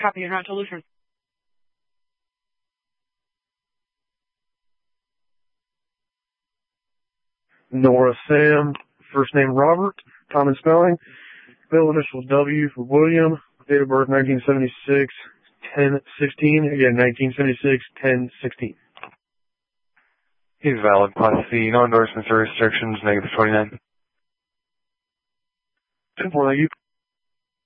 Copy, you're not to Lutheran. Nora Sam, first name Robert, common spelling. Middle initials W for William. Date of birth 1976, 10/16. Again, 1976, 10/16. He's valid. Class C. No endorsements or restrictions. -29. 10-4, thank you.